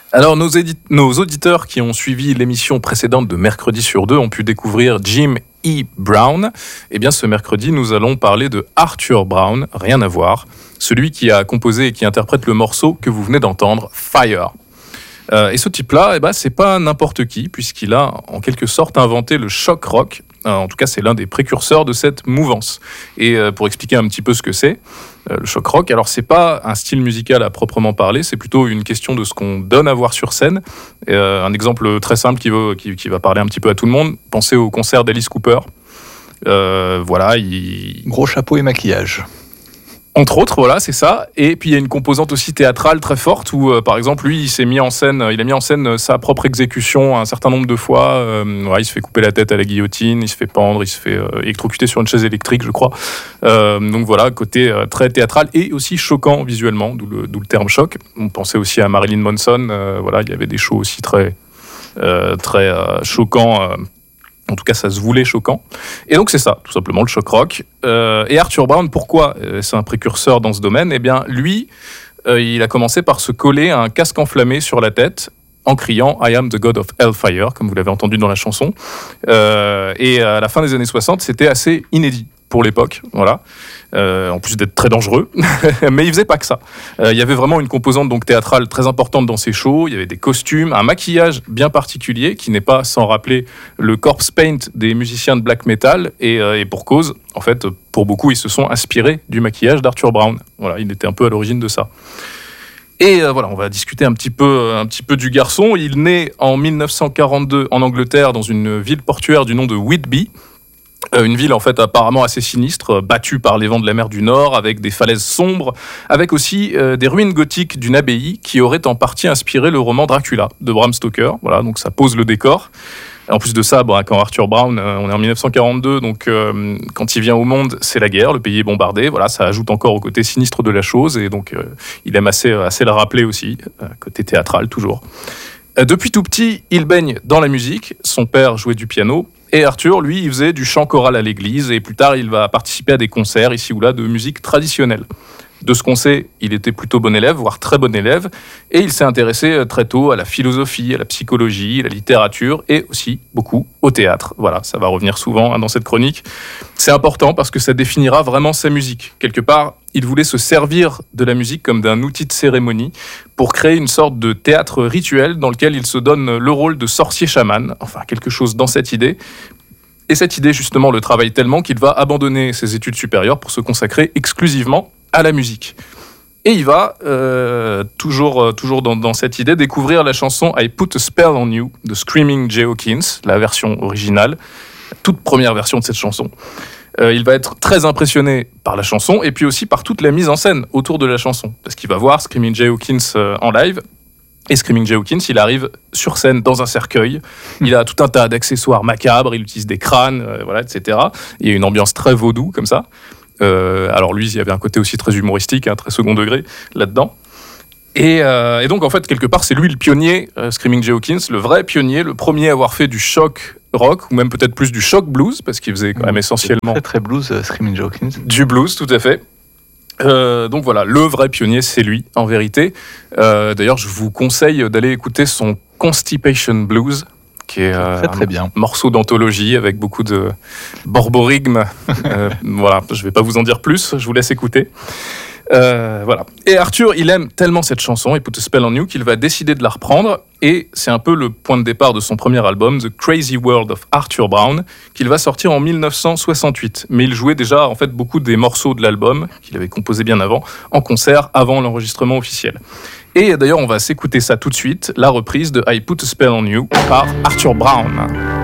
Alors, nos auditeurs qui ont suivi l'émission précédente de Mercredi sur 2 ont pu découvrir Jim E. Brown. Eh bien, ce mercredi, nous allons parler de Arthur Brown, rien à voir, celui qui a composé et qui interprète le morceau que vous venez d'entendre, Fire. Et ce type-là, c'est pas n'importe qui, puisqu'il a en quelque sorte inventé le shock rock. En tout cas, c'est l'un des précurseurs de cette mouvance. Et pour expliquer un petit peu ce que c'est, le shock rock, alors c'est pas un style musical à proprement parler, c'est plutôt une question de ce qu'on donne à voir sur scène. Un exemple très simple qui va parler un petit peu à tout le monde, pensez au concert d'Alice Cooper. Gros chapeau et maquillage. Entre autres, voilà, c'est ça. Et puis il y a une composante aussi théâtrale très forte où, par exemple, lui, il a mis en scène sa propre exécution un certain nombre de fois. Il se fait couper la tête à la guillotine, il se fait pendre, il se fait électrocuter sur une chaise électrique, je crois. Donc voilà, côté très théâtral et aussi choquant visuellement, d'où le terme choc. On pensait aussi à Marilyn Manson. Il y avait des shows aussi très choquants. En tout cas, ça se voulait choquant. Et donc, c'est ça, tout simplement, le shock rock. Et Arthur Brown, pourquoi c'est un précurseur dans ce domaine ? Eh bien, lui, il a commencé par se coller un casque enflammé sur la tête en criant « I am the God of Hellfire », comme vous l'avez entendu dans la chanson. Et à la fin des années 60, c'était assez inédit pour l'époque, voilà. En plus d'être très dangereux, mais il faisait pas que ça. Il y avait vraiment une composante donc théâtrale très importante dans ses shows. Il y avait des costumes, un maquillage bien particulier qui n'est pas sans rappeler le corpse paint des musiciens de black metal et pour cause. En fait, pour beaucoup, ils se sont inspirés du maquillage d'Arthur Brown. Voilà, il était un peu à l'origine de ça. Et on va discuter un petit peu du garçon. Il naît en 1942 en Angleterre dans une ville portuaire du nom de Whitby. Une ville en fait apparemment assez sinistre, battue par les vents de la mer du Nord, avec des falaises sombres, avec aussi des ruines gothiques d'une abbaye qui aurait en partie inspiré le roman Dracula de Bram Stoker. Voilà, donc ça pose le décor. En plus de ça, quand Arthur Brown, on est en 1942, donc quand il vient au monde, c'est la guerre, le pays est bombardé. Voilà, ça ajoute encore au côté sinistre de la chose, et donc il aime assez le rappeler aussi, côté théâtral toujours. Depuis tout petit, il baigne dans la musique. Son père jouait du piano. Et Arthur, lui, il faisait du chant choral à l'église. Et plus tard, il va participer à des concerts, ici ou là, de musique traditionnelle. De ce qu'on sait, il était plutôt bon élève, voire très bon élève. Et il s'est intéressé très tôt à la philosophie, à la psychologie, à la littérature et aussi beaucoup au théâtre. Voilà, ça va revenir souvent dans cette chronique. C'est important parce que ça définira vraiment sa musique. Quelque part, il voulait se servir de la musique comme d'un outil de cérémonie pour créer une sorte de théâtre rituel dans lequel il se donne le rôle de sorcier chaman, enfin quelque chose dans cette idée. Et cette idée, justement, le travaille tellement qu'il va abandonner ses études supérieures pour se consacrer exclusivement à la musique. Et il va, toujours dans cette idée, découvrir la chanson « I Put a Spell on You » de Screaming Jay Hawkins, la version originale, la toute première version de cette chanson. Il va être très impressionné par la chanson et puis aussi par toute la mise en scène autour de la chanson. Parce qu'il va voir Screaming Jay Hawkins en live. Et Screaming Jay Hawkins, il arrive sur scène dans un cercueil. Il a tout un tas d'accessoires macabres. Il utilise des crânes, etc. Il y a une ambiance très vaudou comme ça. Alors lui, il y avait un côté aussi très humoristique, très second degré là-dedans. Et donc, en fait, quelque part, c'est lui le pionnier, Screaming Jay Hawkins, le vrai pionnier, le premier à avoir fait du shock rock, ou même peut-être plus du shock blues, parce qu'il faisait quand même essentiellement... Très, très blues, Screaming Jay Hawkins. Du blues, tout à fait. Donc voilà, le vrai pionnier, c'est lui, en vérité. D'ailleurs, je vous conseille d'aller écouter son Constipation Blues, qui est très bien. Morceau d'anthologie avec beaucoup de borborigme. Voilà, je ne vais pas vous en dire plus, je vous laisse écouter. Voilà. Et Arthur, il aime tellement cette chanson, « I Put a Spell on You », qu'il va décider de la reprendre. Et c'est un peu le point de départ de son premier album, The Crazy World of Arthur Brown, qu'il va sortir en 1968. Mais il jouait déjà en fait beaucoup des morceaux de l'album, qu'il avait composé bien avant, en concert avant l'enregistrement officiel. Et d'ailleurs, on va s'écouter ça tout de suite, la reprise de « I Put a Spell on You » par Arthur Brown.